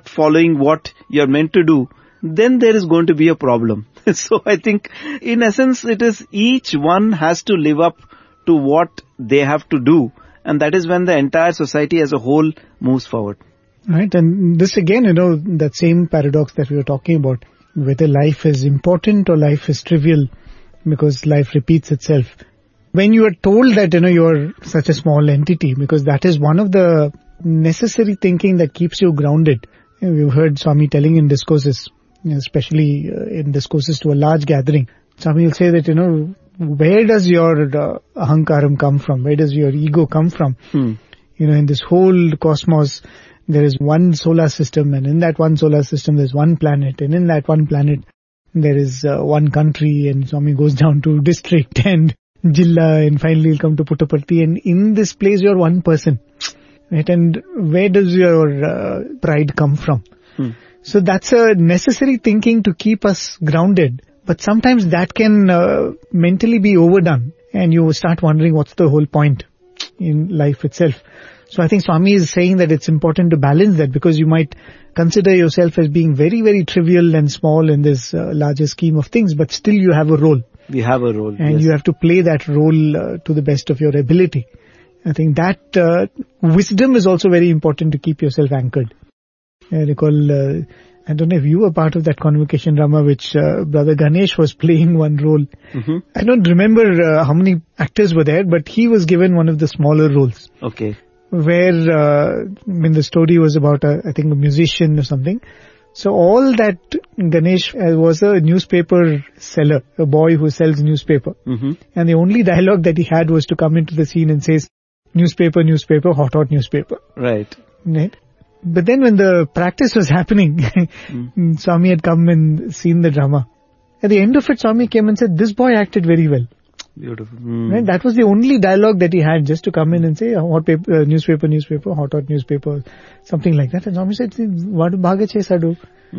following what you're meant to do, then there is going to be a problem. So I think in essence it is each one has to live up to what they have to do, and that is when the entire society as a whole moves forward. Right, and this again, that same paradox that we were talking about, whether life is important or life is trivial, because life repeats itself. When you are told that, you are such a small entity, because that is one of the necessary thinking that keeps you grounded. We've heard Swami telling in discourses, especially in discourses to a large gathering. Swami will say that, where does your ahankaram come from? Where does your ego come from? In this whole cosmos, there is one solar system, and in that one solar system there's one planet, and in that one planet there is one country, and Swami goes down to district and Jilla, and finally he'll come to Puttaparthi, and in this place you're one person. Right? And where does your pride come from? So that's a necessary thinking to keep us grounded. But sometimes that can mentally be overdone, and you start wondering what's the whole point in life itself. So I think Swami is saying that it's important to balance that, because you might consider yourself as being very, very trivial and small in this larger scheme of things, but still you have a role. We have a role. And yes. You have to play that role to the best of your ability. I think that wisdom is also very important to keep yourself anchored. I recall, I don't know if you were part of that convocation, Rama, which Brother Ganesh was playing one role. I don't remember how many actors were there, but he was given one of the smaller roles. Okay. Where, the story was about, I think, a musician or something. So all that Ganesh was a newspaper seller, a boy who sells newspaper. And the only dialogue that he had was to come into the scene and say, newspaper, newspaper, hot newspaper. Right. But then when the practice was happening, Swami had come and seen the drama. At the end of it, Swami came and said, this boy acted very well. Beautiful. Right? That was the only dialogue that he had, just to come in and say, hot paper, newspaper, hot newspaper, something like that. And Swami said, what bhagache sadu?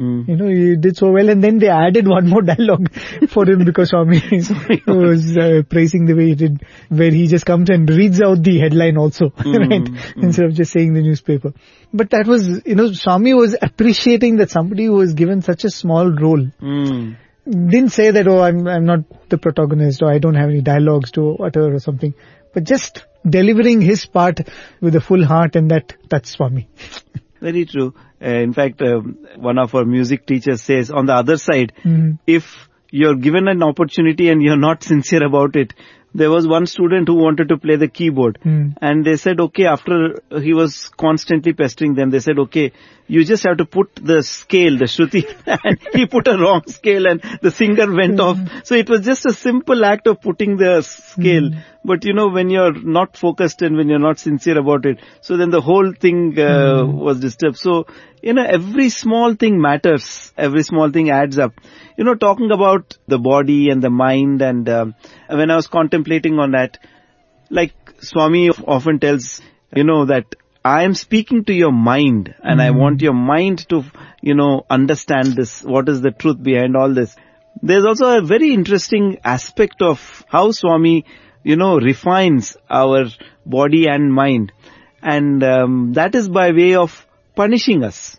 He did so well. And then they added one more dialogue for him, because Swami was praising the way he did, where he just comes and reads out the headline also, right? Instead of just saying the newspaper. But that was, Swami was appreciating that somebody who was given such a small role didn't say that, I'm not the protagonist, or I don't have any dialogues to utter or something, but just delivering his part with a full heart, and that touched Swami. Very true. In fact, one of our music teachers says, on the other side, if you're given an opportunity and you're not sincere about it, there was one student who wanted to play the keyboard, and they said, okay, after he was constantly pestering them, they said, okay, you just have to put the scale, the shruti, and he put a wrong scale and the singer went off. So it was just a simple act of putting the scale. But when you're not focused and when you're not sincere about it, so then the whole thing was disturbed. So, every small thing matters. Every small thing adds up. Talking about the body and the mind, and when I was contemplating on that, like Swami often tells, that I am speaking to your mind, and I want your mind to, understand this. What is the truth behind all this? There's also a very interesting aspect of how Swami, refines our body and mind. And that is by way of punishing us.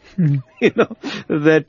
That,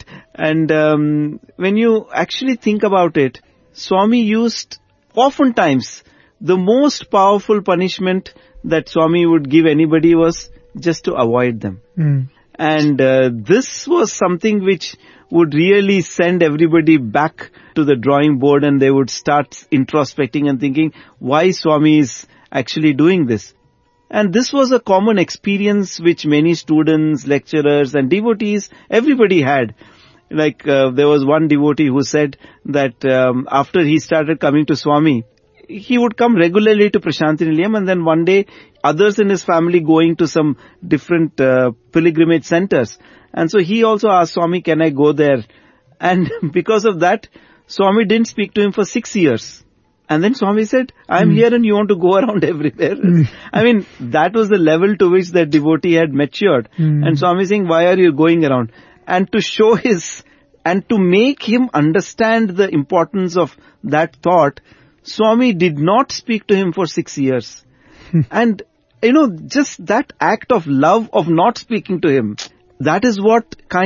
and when you actually think about it, Swami used oftentimes the most powerful punishment that Swami would give anybody was just to avoid them. And this was something which would really send everybody back to the drawing board, and they would start introspecting and thinking, why Swami is actually doing this? And this was a common experience which many students, lecturers and devotees, everybody had. Like there was one devotee who said that after he started coming to Swami, he would come regularly to Prasanthi Nilayam, and then one day others in his family going to some different pilgrimage centers. And so he also asked Swami, can I go there? And because of that, Swami didn't speak to him for 6 years. And then Swami said, I'm here and you want to go around everywhere. I mean, that was the level to which that devotee had matured. And Swami saying, why are you going around? And to show and to make him understand the importance of that thought, Swami did not speak to him for 6 years. And, just that act of love of not speaking to him, that is what kind